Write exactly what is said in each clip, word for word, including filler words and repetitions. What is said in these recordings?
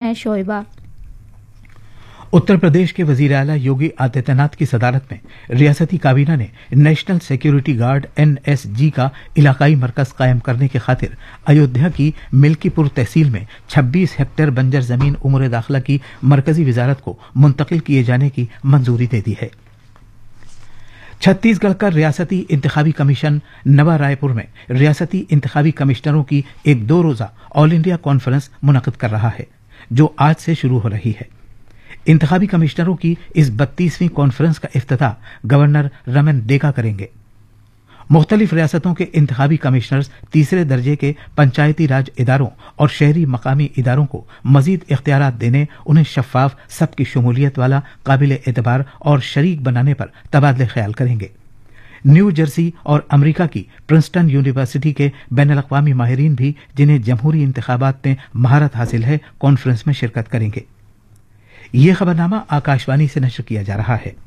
हैं शोएबा। उत्तर प्रदेश के वजीर आला योगी आदित्यनाथ की सदारत में रियासती काबीना ने national security guard N S G का इलाकाई मरकज कायम करने की खातिर अयोध्या की मिल्कीपुर तहसील में छब्बीस हेक्टेयर बंजर जमीन उमूर दाखिला की मरकजी वजारत को मुंतकिल किए जाने की मंजूरी दे दी है। छत्तीसगढ़ का रियासती इंतखाबी कमीशन नवा रायपुर में रियासती इंतखाबी कमिश्नरों की एक दो रोजा ऑल इंडिया कॉन्फ्रेंस मुनक्किद कर रहा है, जो आज से शुरू हो रही है। इंतखाबी कमिश्नरों की इस बत्तीसवीं कॉन्फ्रेंस का इफ्तिताह गवर्नर रमन डेगा करेंगे। मुख्तलिफ रियासतों के इंतखाबी कमिश्नर्स तीसरे दर्जे के पंचायती राज इदारों और शहरी मकामी इदारों को मजीद इख्तियारात देने, उन्हें शफाफ, सबकी शमूलियत वाला, काबिल एतबार और शरीक बनाने पर तबादले ख्याल करेंगे। न्यू जर्सी और अमेरिका की प्रिंसटन यूनिवर्सिटी के बैनुल अक़वामी माहिरीन भी, जिन्हें जमहूरी इंतखाबात में महारत हासिल है, कॉन्फ्रेंस में शिरकत करेंगे। ये खबरनामा आकाशवाणी से नशर किया जा रहा है।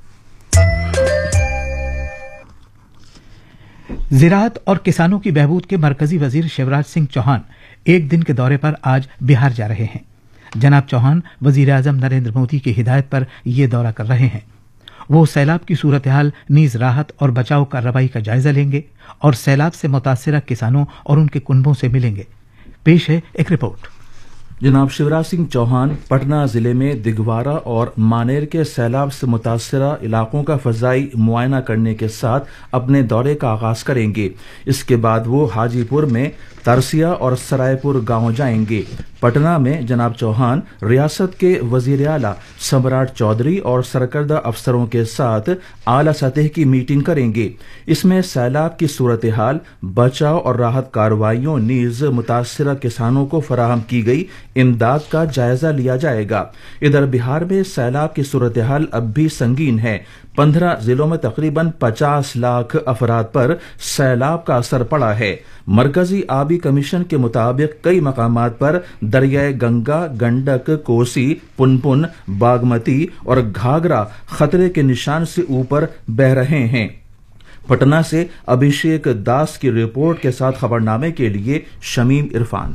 ज़राअत और किसानों की बहबूद के मरकजी वजीर शिवराज सिंह चौहान एक दिन के दौरे पर आज बिहार जा रहे हैं। जनाब चौहान वजीर आजम नरेंद्र मोदी की हिदायत पर यह दौरा कर रहे हैं। वो सैलाब की सूरत हाल, नीज राहत और बचाव कार्रवाई का जायजा लेंगे और सैलाब से मुतासिरा किसानों और उनके कुनबों से मिलेंगे। पेश है एक रिपोर्ट। जनाब शिवराज सिंह चौहान पटना जिले में दिगवारा और मानेर के सैलाब से मुतासरा इलाकों का फजाई मुआयना करने के साथ अपने दौरे का आगाज करेंगे। इसके बाद वो हाजीपुर में तरसिया और सरायपुर गांव जाएंगे। पटना में जनाब चौहान रियासत के वजीर आला सम्राट चौधरी और सरकर्दा अफसरों के साथ आला सतह की मीटिंग करेंगे। इसमें सैलाब की सूरत हाल, बचाव और राहत कार्रवाइयों नीज मुतासरा किसानों को फराहम की गई इमदाद का जायजा लिया जाएगा। इधर बिहार में सैलाब की सूरत हाल अब भी संगीन है। पंद्रह जिलों में तकरीबन पचास लाख अफराद पर सैलाब का असर पड़ा है। मरकजी आबी कमीशन के मुताबिक कई मकामात पर दरियाए गंगा, गंडक, कोसी, पुनपुन, बागमती और घाघरा खतरे के निशान से ऊपर बह रहे हैं। पटना से अभिषेक दास की रिपोर्ट के साथ खबरनामे के लिए शमीम इरफान।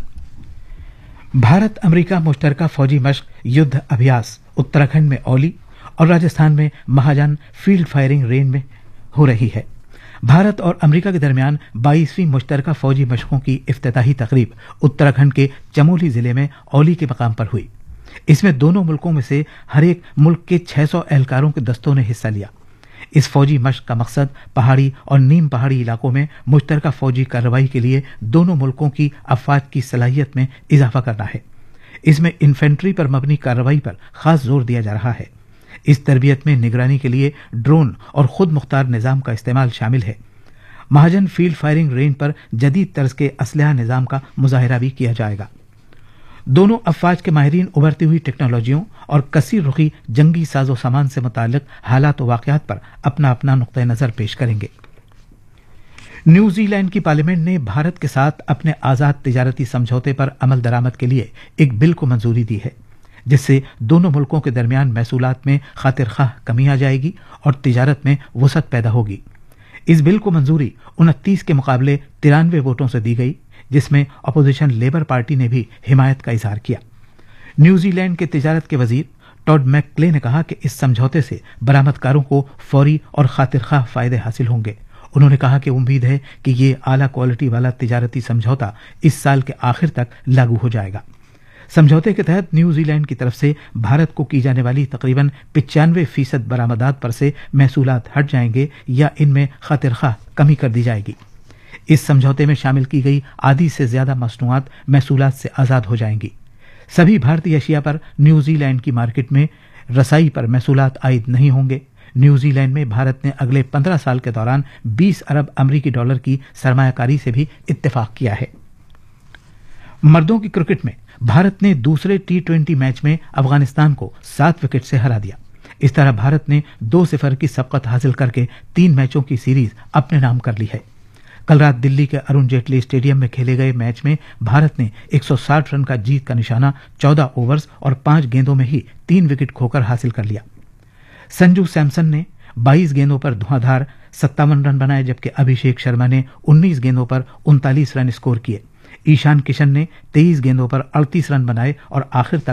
भारत अमेरिका मुश्तरका फौजी मशक युद्ध अभ्यास उत्तराखंड में औली और राजस्थान में महाजन फील्ड फायरिंग रेंज में हो रही है। भारत और अमेरिका के दरमियान बाईसवीं मुश्तरका फौजी मशकों की इफ्तिताही तकरीब उत्तराखंड के चमोली जिले में औली के मकाम पर हुई। इसमें दोनों मुल्कों में से हर एक मुल्क के छह सौ एहलकारों के दस्तों ने हिस्सा लिया। इस फौजी मशक का मकसद पहाड़ी और नीम पहाड़ी इलाकों में मुश्तरका फौजी कार्रवाई के लिए दोनों मुल्कों की अफवाज की सलाहियत में इजाफा करना है। इसमें इन्फेंट्री पर मबनी कार्रवाई पर खास जोर दिया जा रहा है। इस तरबियत में निगरानी के लिए ड्रोन और खुद मुख्तार निजाम का इस्तेमाल शामिल है। महाजन फील्ड फायरिंग रेंज पर जदीद तर्ज के असलहा निजाम का मुजाहिरा भी किया जाएगा। दोनों अफवाज के माहिरीन उभरती हुई टेक्नोलॉजियों और कसीर रुखी जंगी साजो सामान से मुताल्लिक हालात व वाक़यात पर अपना अपना नुक्ता नजर पेश करेंगे। न्यूजीलैंड की पार्लियामेंट ने भारत के साथ अपने आजाद तिजारती समझौते पर अमल दरामद के लिए एक बिल को मंजूरी दी है, जिससे दोनों मुल्कों के दरमियान महसूलात में खातिर खाह कमी आ जाएगी और तिजारत में वसअत पैदा होगी। इस बिल को मंजूरी उनतीस के मुकाबले तिरानवे वोटों से दी गई, जिसमें अपोजिशन लेबर पार्टी ने भी हिमायत का इजहार किया। न्यूजीलैंड के तिजारत के वजीर टॉड मैकक्ले ने कहा कि इस समझौते से बरामदकारों को फौरी और खातिर खाह फायदे हासिल होंगे। उन्होंने कहा कि उम्मीद है कि ये आला क्वालिटी वाला तिजारती समझौता इस साल के आखिर तक लागू हो जाएगा। समझौते के तहत न्यूजीलैंड की तरफ से भारत को की जाने वाली तकरीबन पिचानवे फीसद बरामदात पर से महसूलात हट जाएंगे या इनमें खातिर खाह कमी कर दी जाएगी। इस समझौते में शामिल की गई आधी से ज्यादा मसनूआत महसूलात से आजाद हो जाएंगी। सभी भारतीय अशिया पर न्यूजीलैंड की मार्केट में रसाई पर महसूलात आयद नहीं होंगे। न्यूजीलैंड में भारत ने अगले पंद्रह साल के दौरान बीस अरब अमरीकी डॉलर की सरमायाकारी से भी इत्तेफाक किया है। मर्दों की क्रिकेट में भारत ने दूसरे टी ट्वेंटी मैच में अफगानिस्तान को सात विकेट से हरा दिया। इस तरह भारत ने दो सिफर की सबकत हासिल करके तीन मैचों की सीरीज अपने नाम कर ली है। कल रात दिल्ली के अरुण जेटली स्टेडियम में खेले गए मैच में भारत ने एक सौ साठ रन का जीत का निशाना चौदह ओवर्स और पांच गेंदों में ही तीन विकेट खोकर हासिल कर लिया। संजू सैमसन ने बाईस गेंदों पर धुआंधार सत्तावन रन बनाए, जबकि अभिषेक शर्मा ने उन्नीस गेंदों पर उनतालीस रन स्कोर किए। ईशान किशन ने तेईस गेंदों पर अड़तीस रन बनाए और आखिर तक